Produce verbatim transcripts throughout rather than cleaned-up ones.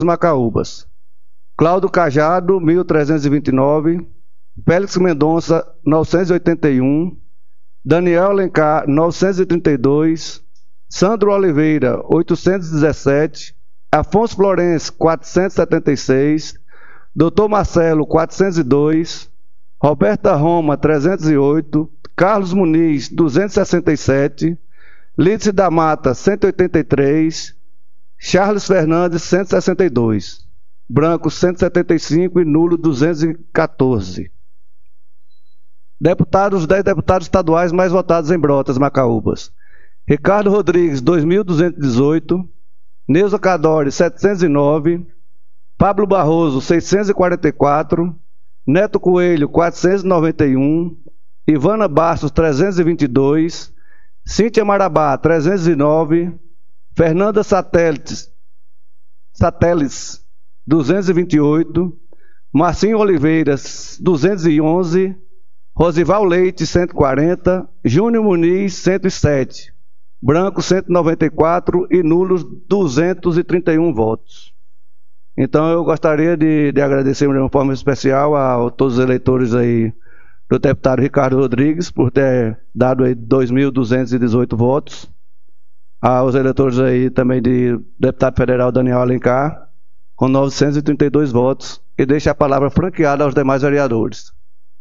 Macaúbas. Cláudio Cajado, mil trezentos e vinte e nove. Félix Mendonça, novecentos e oitenta e um. Daniel Alencar, novecentos e trinta e dois. Sandro Oliveira, oitocentos e dezessete. Afonso Florencio, quatrocentos e setenta e seis. Doutor Marcelo, quatrocentos e dois. Roberta Roma, trezentos e oito. Carlos Muniz, duzentos e sessenta e sete. Lídice da Mata, cento e oitenta e três. Charles Fernandes, cento e sessenta e dois. Branco, cento e setenta e cinco e nulo, duzentos e quatorze. Deputados, dez deputados estaduais mais votados em Brotas, Macaúbas. Ricardo Rodrigues, dois mil duzentos e dezoito. Neuza Cadore, setecentos e nove. Pablo Barroso, seiscentos e quarenta e quatro. Neto Coelho, quatrocentos e noventa e um. Ivana Bastos, trezentos e vinte e dois. Cíntia Marabá, trezentos e nove. Fernanda Satélites, Satélites, duzentos e vinte e oito. Marcinho Oliveira, duzentos e onze. Rosival Leite, cento e quarenta. Júnior Muniz, cento e sete. Branco, cento e noventa e quatro. E nulos, duzentos e trinta e um votos. Então, eu gostaria de, de agradecer de uma forma especial a, a todos os eleitores aí do deputado Ricardo Rodrigues por ter dado aí dois mil duzentos e dezoito votos. Aos eleitores aí também de deputado federal Daniel Alencar, com novecentos e trinta e dois votos. E deixa a palavra franqueada aos demais vereadores.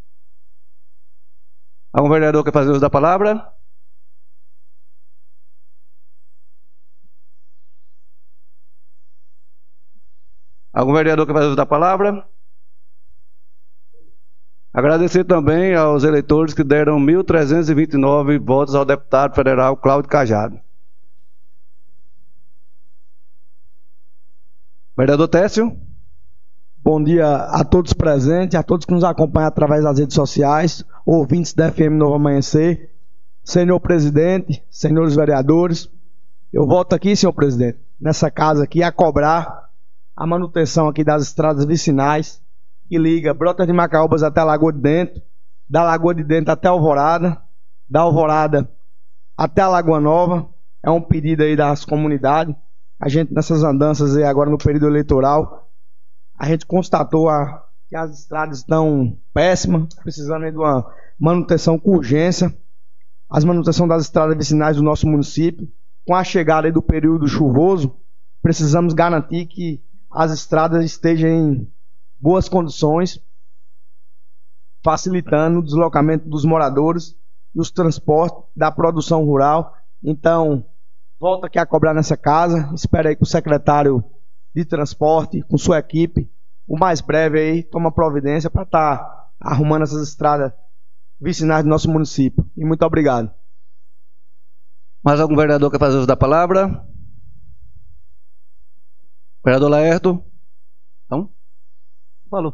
Algum vereador quer fazer uso da palavra? Algum vereador quer fazer uso da palavra? Agradecer também aos eleitores que deram mil trezentos e vinte e nove votos ao deputado federal Cláudio Cajado. Vereador Técio. Bom dia a todos presentes, a todos que nos acompanham através das redes sociais, ouvintes da F M Novo Amanhecer. Senhor presidente, senhores vereadores, eu volto aqui, senhor presidente, nessa casa aqui a cobrar a manutenção aqui das estradas vicinais que liga Brotas de Macaúbas até a Lagoa de Dentro, da Lagoa de Dentro até a Alvorada, da Alvorada até a Lagoa Nova. É um pedido aí das comunidades. A gente nessas andanças aí agora no período eleitoral, a gente constatou a, que as estradas estão péssimas, precisando aí de uma manutenção com urgência. As manutenção das estradas vicinais do nosso município, com a chegada aí do período chuvoso, precisamos garantir que as estradas estejam em boas condições, facilitando o deslocamento dos moradores e os transportes da produção rural. Então, volto aqui a cobrar nessa casa. Espero aí que o secretário de transporte, com sua equipe, o mais breve aí, toma providência para estar tá arrumando essas estradas vicinais do nosso município. E muito obrigado. Mais algum vereador quer fazer uso da palavra? Vereador Laerto? Não? Falou.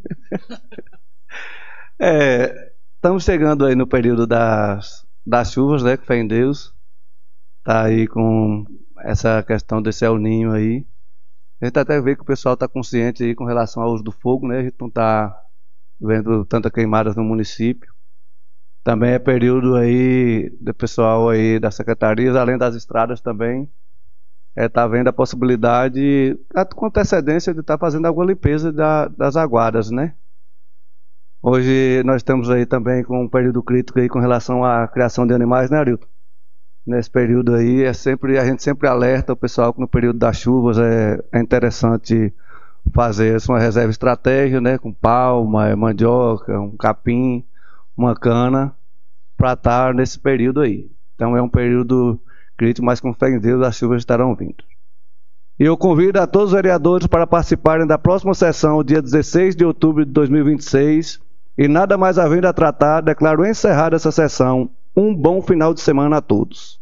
É, estamos chegando aí no período das, das chuvas, né? Que fé em Deus. Está aí com essa questão desse El Ninho aí. A gente até vê que o pessoal está consciente aí com relação ao uso do fogo, né? A gente não está vendo tantas queimadas no município. Também é período aí do pessoal aí das secretarias, além das estradas também, é, tá vendo a possibilidade, com antecedência, de estar tá fazendo alguma limpeza da, das aguadas, né? Hoje nós estamos aí também com um período crítico aí com relação à criação de animais, né, Arilton? Nesse período aí, é sempre, a gente sempre alerta o pessoal que no período das chuvas é, é interessante fazer uma reserva estratégica, né? Com palma, mandioca, um capim, uma cana, para estar nesse período aí. Então é um período crítico, mas com fé em Deus as chuvas estarão vindo. E eu convido a todos os vereadores para participarem da próxima sessão, dia dezesseis de outubro de dois mil e vinte e seis, e nada mais havendo a tratar, declaro encerrada essa sessão. Um bom final de semana a todos.